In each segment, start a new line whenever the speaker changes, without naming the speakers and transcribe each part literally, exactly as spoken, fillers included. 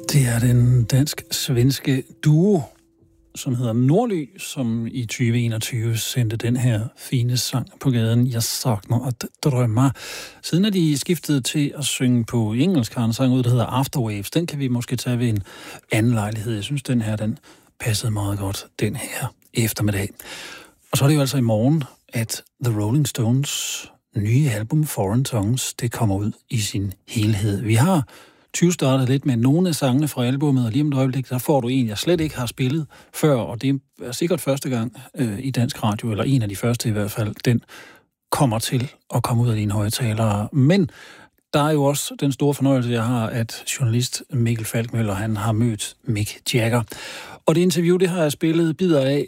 Det er den dansk-svenske duo, som hedder Nordly, som i tyve enogtyve sendte den her fine sang på gaden, Jeg savner at drømme. Siden er de skiftet til at synge på engelsk, har en sang ud, der hedder Afterwaves. Den kan vi måske tage ved en anden lejlighed. Jeg synes, den her, den passede meget godt den her eftermiddag. Og så er det jo altså i morgen, at The Rolling Stones nye album Foreign Tongues, det kommer ud i sin helhed. Vi har tyve startet lidt med nogle af sangene fra albumet, og lige om et øjeblik, der får du en, jeg slet ikke har spillet før, og det er sikkert første gang øh, i dansk radio, eller en af de første i hvert fald, den kommer til at komme ud af dine højtalere. Men der er jo også den store fornøjelse, jeg har, at journalist Mikkel Falkmøller, han har mødt Mick Jagger. Og det interview, det har jeg spillet bidder af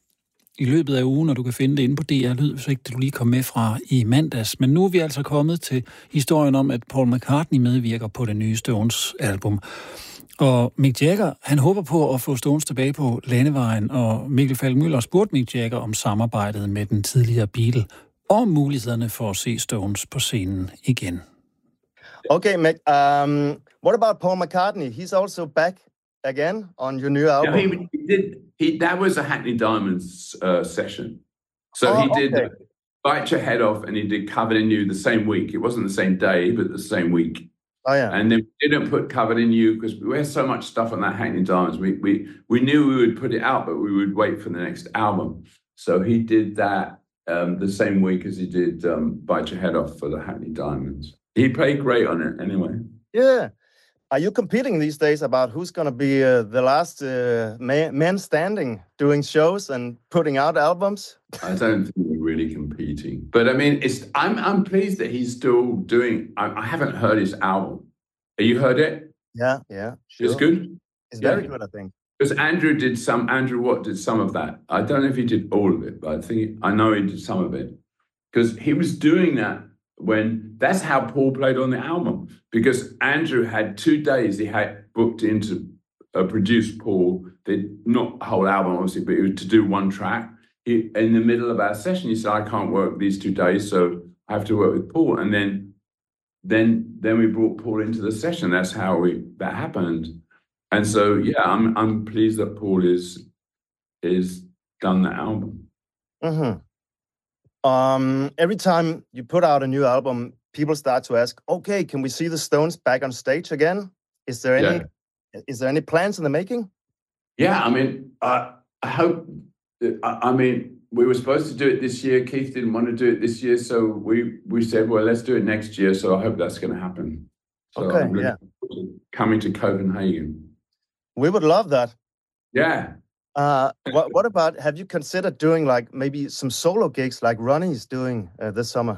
i løbet af ugen, og du kan finde det inde på D R Lyd, hvis ikke du lige kom med fra i mandags. Men nu er vi altså kommet til historien om, at Paul McCartney medvirker på det nye Stones-album. Og Mick Jagger, han håber på at få Stones tilbage på landevejen, og Mikkel Falkmøller spurgte Mick Jagger om samarbejdet med den tidligere Beatle, og mulighederne for at se Stones på scenen igen.
Okay, Mick, um, what about Paul McCartney? He's also back again on your new album.
Yeah, he, he did. He that was a Hackney Diamonds uh, session. So
oh,
he did
okay.
Bite Your Head Off, and he did Covered in You the same week. It wasn't the same day, but the same week.
Oh yeah.
And then we didn't put Covered in You because we had so much stuff on that Hackney Diamonds. We we we knew we would put it out, but we would wait for the next album. So he did that um, the same week as he did um, Bite Your Head Off for the Hackney Diamonds. He played great on it anyway.
Yeah. Are you competing these days about who's going to be uh, the last uh, man, man standing doing shows and putting out albums?
I don't think we're really competing, but I mean, it's. I'm I'm pleased that he's still doing. I, I haven't heard his album. Have you heard it?
Yeah, yeah, sure.
It's good.
It's
yeah.
very good, I think.
Because Andrew did some. Andrew Watt did some of that. I don't know if he did all of it, but I think I know he did some of it. Because he was doing that. When that's how Paul played on the album, because Andrew had two days he had booked in to uh, produce Paul. They not a whole album obviously, but it was to do one track. He, in the middle of our session, he said, "I can't work these two days, so I have to work with Paul." And then, then, then we brought Paul into the session. That's how we that happened. And so, yeah, I'm I'm pleased that Paul is is done the album.
Mm-hmm. Um, every time you put out a new album, people start to ask, okay, can we see the Stones back on stage again? Is there any, yeah. is there any plans in the making?
Yeah, I mean, I, I hope, I, I mean, we were supposed to do it this year. Keith didn't want to do it this year. So we, we said, well, let's do it next year. So I hope that's going to happen. So
okay,
I'm
yeah.
coming to Copenhagen.
We would love that.
Yeah.
Uh, what, what about, have you considered doing like maybe some solo gigs like Ronnie's doing uh, this summer?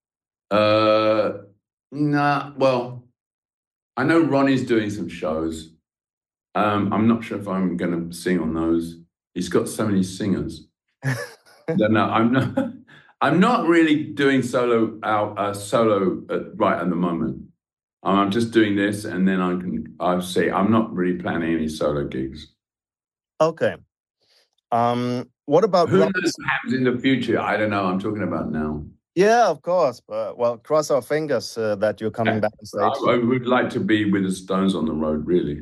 Uh, nah, well, I know Ronnie's doing some shows. Um, I'm not sure if I'm going to sing on those. He's got so many singers. no, no, I'm not. I'm not really doing solo out uh, solo at, right at the moment. Um, I'm just doing this, and then I can. I'll say I'm not really planning any solo gigs.
Okay. Um, what about
who knows what happens in the future? I don't know. I'm talking about now.
Yeah, of course. But well, cross our fingers uh, that you're coming yeah. back on stage.
I, I would like to be with the Stones on the road, really.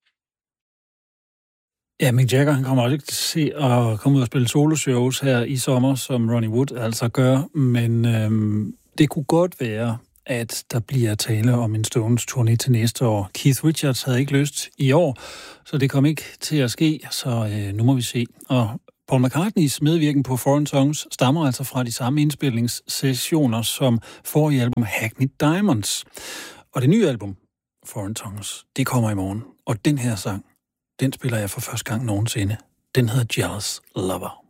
Ja, Mick Jagger, han kommer også ikke til at komme ud og spille soloshows her i sommer, som Ronnie Wood altså gør, men øhm, det kunne godt være, at der bliver tale om en Stones turné til næste år. Keith Richards havde ikke lyst i år, så det kom ikke til at ske, så øh, nu må vi se. Og Paul McCartneys medvirken på Foreign Tongues stammer altså fra de samme indspilningssessioner som forrige album Hackney Diamonds. Og det nye album, Foreign Tongues, det kommer i morgen. Og den her sang, den spiller jeg for første gang nogensinde. Den hedder Jealous Lover.